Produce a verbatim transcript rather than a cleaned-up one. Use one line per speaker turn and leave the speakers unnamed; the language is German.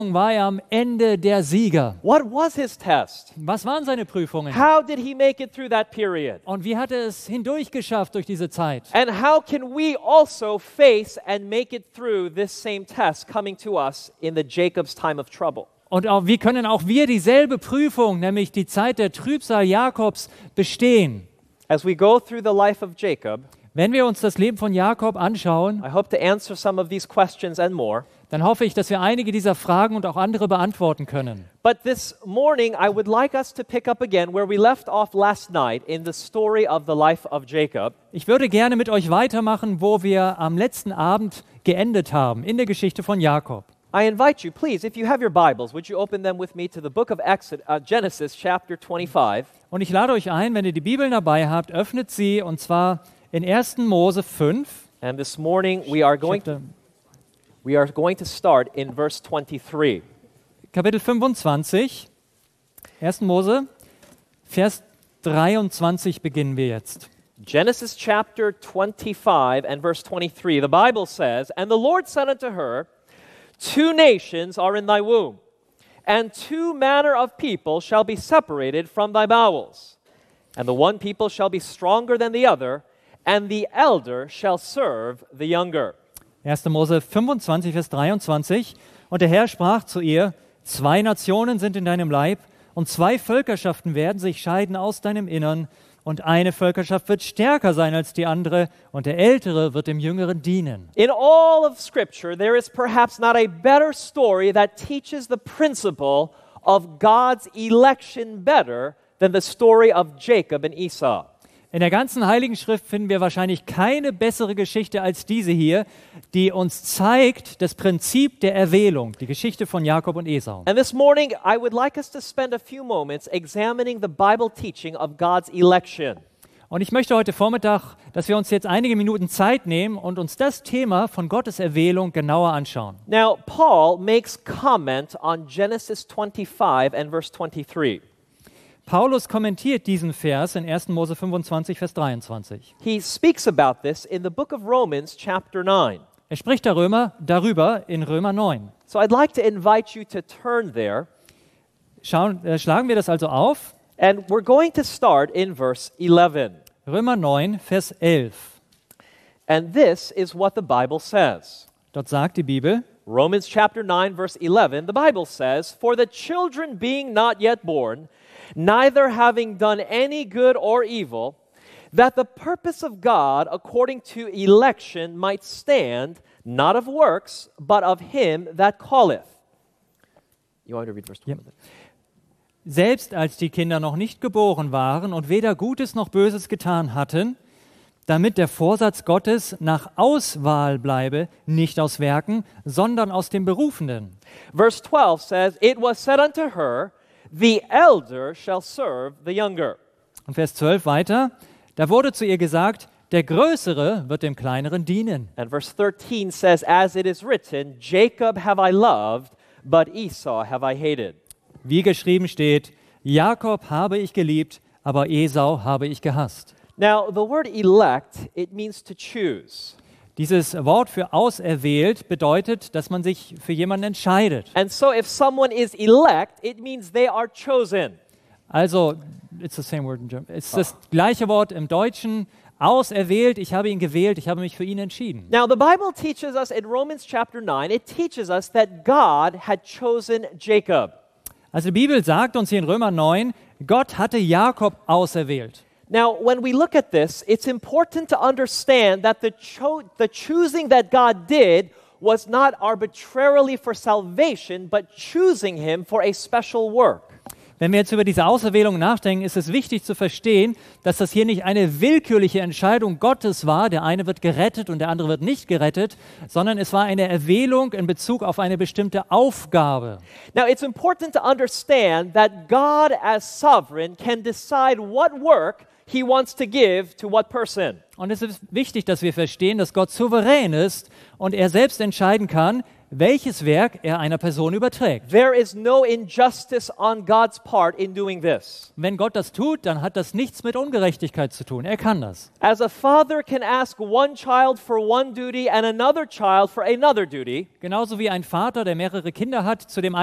war er am Ende der Sieger.
What was his test?
Was waren seine Prüfungen?
How did he make it through that period?
Und wie hat er es hindurchgeschafft durch diese Zeit?
And how can we also face and make it through this same test coming to us in the Jacob's time of trouble?
Und auch, wie können auch wir dieselbe Prüfung, nämlich die Zeit der Trübsal Jakobs, bestehen?
As we go through the life of Jacob,
Wenn wir uns das Leben von Jakob anschauen,
I hope to answer some of these questions and more.
dann hoffe ich, dass wir einige dieser Fragen und auch andere beantworten können.
But this morning, I would like us to pick up again where we left off last night in the story of the life of Jacob.
Ich würde gerne mit euch weitermachen, wo wir am letzten Abend geendet haben, in der Geschichte von Jakob.
I invite you, please, if you have your Bibles, would you open them with me to the book of Exodus, uh, Genesis, chapter twenty-five.
Und ich lade euch ein, wenn ihr die Bibeln dabei habt, öffnet sie, und zwar in ersten Mose fünf.
And this morning, we are going to, we are going to start in verse twenty-three.
Kapitel fünfundzwanzig, ersten Mose, Vers dreiundzwanzig beginnen wir jetzt.
Genesis chapter twenty-five and verse twenty-three. The Bible says, "And the Lord said unto her, Two nations are in thy womb, and two manner of people shall be separated from thy bowels. And the one people shall be stronger than the other, and the elder shall serve the younger."
ersten Mose fünfundzwanzig, Vers dreiundzwanzig. Und der Herr sprach zu ihr: Zwei Nationen sind in deinem Leib, und zwei Völkerschaften werden sich scheiden aus deinem Innern. Und eine Völkerschaft wird stärker sein als die andere, und der Ältere wird dem Jüngeren dienen.
In all of Scripture, there is perhaps not a better story that teaches the principle of God's election better than the story of Jacob and Esau.
In der ganzen Heiligen Schrift finden wir wahrscheinlich keine bessere Geschichte als diese hier, die uns zeigt das Prinzip der Erwählung, die Geschichte von Jakob und Esau.
And this morning, I would like us to spend a few moments examining the Bible teaching of God's election.
Und ich möchte heute Vormittag, dass wir uns jetzt einige Minuten Zeit nehmen und uns das Thema von Gottes Erwählung genauer anschauen.
Now, Paul makes comment on Genesis twenty-five and verse twenty-three.
Paulus kommentiert diesen Vers in ersten Mose fünfundzwanzig, Vers dreiundzwanzig.
He speaks about this in the book of Romans, chapter nine.
Er spricht darüber, darüber in Römer neun.
So I'd like to invite you to turn there.
Schauen, äh, schlagen wir das also auf.
And we're going to start in verse eleven.
Römer neun, Vers elf.
And this is what the Bible says.
Dort sagt die Bibel,
Romans chapter nine, verse eleven, the Bible says, "For the children being not yet born, neither having done any good or evil, that the purpose of God according to election might stand, not of works, but of him that calleth." You want to read verse twelve?
Ja. Selbst als die Kinder noch nicht geboren waren und weder Gutes noch Böses getan hatten, damit der Vorsatz Gottes nach Auswahl bleibe, nicht aus Werken, sondern aus dem Berufenen.
Verse twelve says, "It was said unto her, the elder shall serve the younger."
Und Vers zwölf weiter, da wurde zu ihr gesagt, der Größere wird dem Kleineren dienen.
And verse thirteen says, "As it is written, Jacob have I loved, but Esau have I hated."
Wie geschrieben steht, Jakob habe ich geliebt, aber Esau habe ich gehasst.
Now, the word elect, it means to choose.
Dieses Wort für auserwählt bedeutet, dass man sich für jemanden entscheidet.
And so if someone is elect, it means they are chosen.
Also, it's the same word in German. Es ist das gleiche Wort im Deutschen. Auserwählt, ich habe ihn gewählt, ich habe mich für ihn entschieden.
Now, the Bible teaches us in Romans chapter nine, it teaches us that God had chosen Jacob.
Also die Bibel sagt uns hier in Römer neun, Gott hatte Jakob auserwählt.
Now, when we look at this, it's important to understand that the, cho- the choosing that God did was not arbitrarily for salvation, but choosing him for a special work.
Wenn wir jetzt über diese Auserwählung nachdenken, ist es wichtig zu verstehen, dass das hier nicht eine willkürliche Entscheidung Gottes war, der eine wird gerettet und der andere wird nicht gerettet, sondern es war eine Erwählung in Bezug auf eine bestimmte Aufgabe.
Now, it's important to understand that God as sovereign can decide what work he wants to give to what person.
Und es ist wichtig, dass wir verstehen, dass Gott souverän ist und er selbst entscheiden kann, welches Werk er einer Person überträgt.
There is no injustice on God's part in doing this.
Wenn Gott das tut, dann hat das nichts mit Ungerechtigkeit zu tun. Er kann das.
As a father can ask one child for one duty and another child for another duty,
Genauso wie ein Vater, der mehrere Kinder hat, zu dem